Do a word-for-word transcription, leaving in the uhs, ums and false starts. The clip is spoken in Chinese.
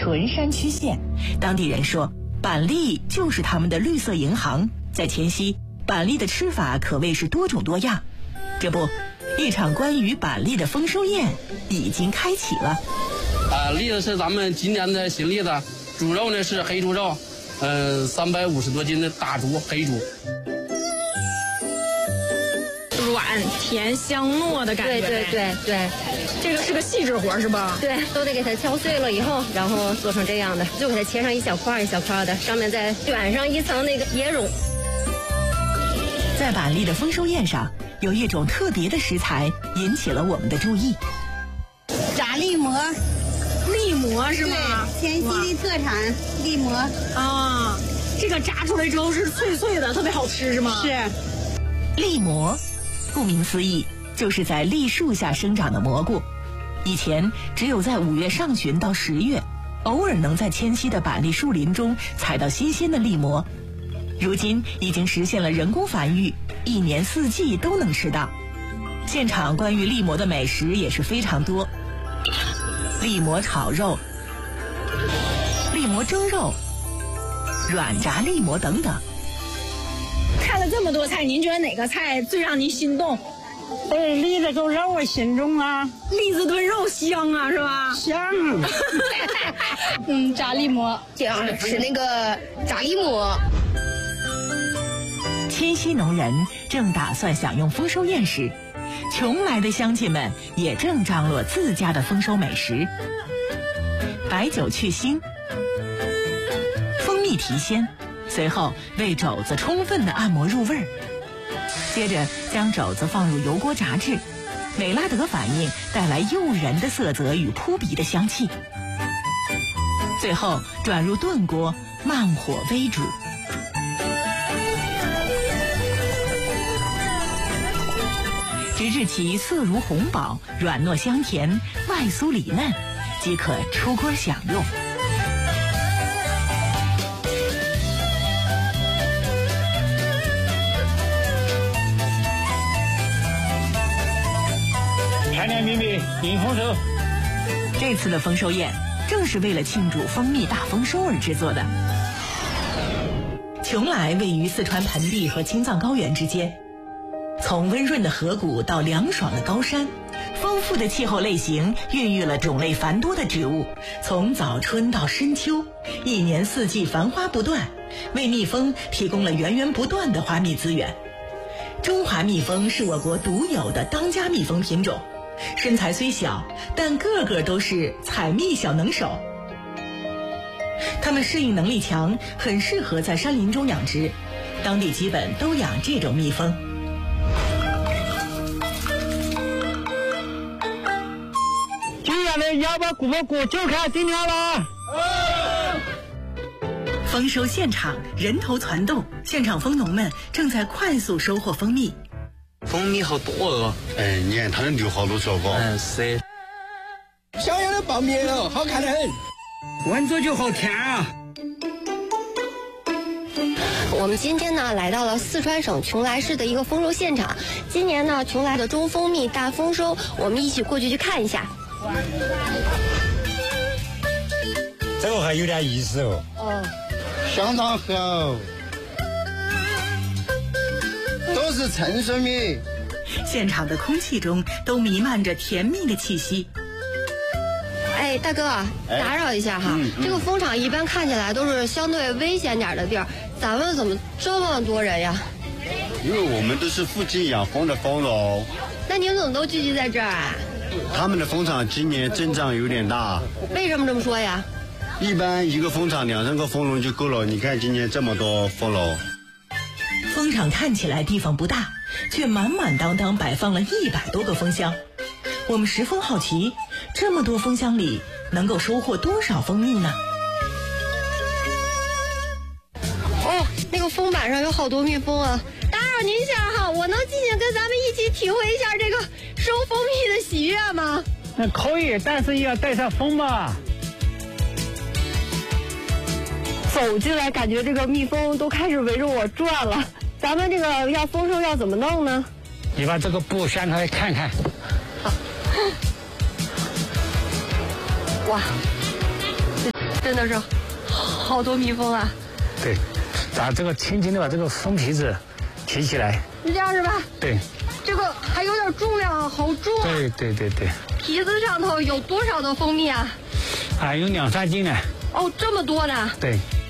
纯山区县，当地人说板栗就是他们的绿色银行。在黔西，板栗的吃法可谓是多种多样。这不，一场关于板栗的丰收宴已经开启了。 啊，栗子是咱们今年的新栗子，猪肉呢是黑猪肉，嗯，三百五十多斤的大猪黑猪。 软甜香糯的感觉。 对对对对， 这个是个细致活是吧？ 对，都得给它敲碎了以后，然后做成这样的，就给它切上一小块一小块的，上面再卷上一层那个椰蓉。 在板栗的丰收宴上，有一种特别的食材引起了我们的注意。 炸栗馍， 栗馍是吗？ 对，黔西的特产栗馍啊，这个炸出来之后是脆脆的，特别好吃是吗？ 是。 栗蘑，顾名思义，就是在栗树下生长的蘑菇。以前只有在五月上旬到十月，偶尔能在黔西的板栗树林中采到新鲜的栗蘑。如今已经实现了人工繁育，一年四季都能吃到。现场关于栗蘑的美食也是非常多，栗蘑炒肉、栗蘑蒸肉、软炸栗蘑等等。 看了这么多菜，您觉得哪个菜最让您心动？ 哎，栗子炖肉啊，心中啊， 栗子炖肉香啊，是吧？ 香。 嗯，炸栗馍，想吃那个炸栗馍。 黔西农人正打算享用丰收宴时，邛崃的乡亲们也正张罗自家的丰收美食。白酒去腥，蜂蜜提鲜，随后为肘子充分的按摩入味儿。接着将肘子放入油锅炸制，美拉德反应带来诱人的色泽与扑鼻的香气。最后转入炖锅，慢火微煮。直至其色如红宝，软糯香甜，外酥里嫩，即可出锅享用。 甜甜蜜蜜迎丰收。 这次的丰收宴正是为了庆祝蜂蜜大丰收而制作的。邛崃位于四川盆地和青藏高原之间，从温润的河谷到凉爽的高山，丰富的气候类型孕育了种类繁多的植物，从早春到深秋，一年四季繁花不断，为蜜蜂提供了源源不断的花蜜资源。中华蜜蜂是我国独有的当家蜜蜂品种，身材虽小，但个个都是采蜜小能手。它们适应能力强，很适合在山林中养殖，当地基本都养这种蜜蜂。 今年的幺八古巴果就看今年了。 丰收现场人头攒动，现场蜂农们正在快速收获蜂蜜。 蜂蜜好多哦！ 哎，你看它能流好多小高。 嗯，是。 小小的苞米哦，好看得很， 闻着就好甜啊！ 我们今天呢来到了四川省邛崃市的一个丰收现场。今年呢邛崃的中蜂蜜大丰收，我们一起过去去看一下。 这个还有点意思哦。 哦， 相当好，都是成熟蜜。 现场的空气中都弥漫着甜蜜的气息。 哎，大哥，打扰一下哈， 嗯嗯、 这个蜂场一般看起来都是相对危险点的地儿，咱们怎么这么多人呀？ 因为我们都是附近养蜂的蜂农。 那你们怎么都聚集在这儿啊？ 他们的蜂场今年增长有点大。 为什么这么说呀？ 一般一个蜂场两三个蜂农就够了，你看今年这么多蜂农。 蜂场看起来地方不大，却满满当当摆放了一百多个蜂箱。我们十分好奇，这么多蜂箱里能够收获多少蜂蜜呢？ 哦，那个蜂板上有好多蜜蜂啊！打扰您一下哈，我能进去跟咱们一起体会一下这个收蜂蜜的喜悦吗？ 那可以，但是也要带上蜂吧。 走进来，感觉这个蜜蜂都开始围着我转了。咱们这个要丰收要怎么弄呢？ 你把这个布掀开看看。 哇， 真的是好多蜜蜂啊。 对，把这个轻轻的把这个蜂皮子提起来。 是这样是吧？ 对。 这个还有点重量啊，好重啊。 对对对对。 皮子上头有多少的蜂蜜啊？ 啊，有两三斤呢。 哦，这么多呢。 对。